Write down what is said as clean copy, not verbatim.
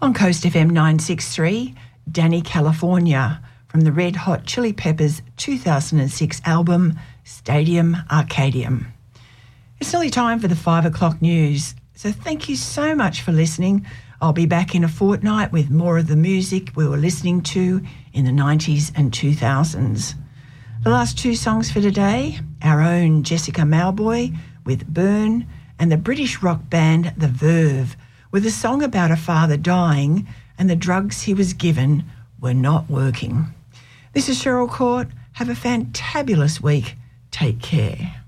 On Coast FM 963, Danny California from the Red Hot Chili Peppers 2006 album Stadium Arcadium. It's nearly time for the 5 o'clock news, so thank you so much for listening. I'll be back in a fortnight with more of the music we were listening to in the 90s and 2000s. The last two songs for today, our own Jessica Mauboy with Burn and the British rock band The Verve with a song about a father dying and the drugs he was given were not working. This is Cheryl Court. Have a fantabulous week. Take care.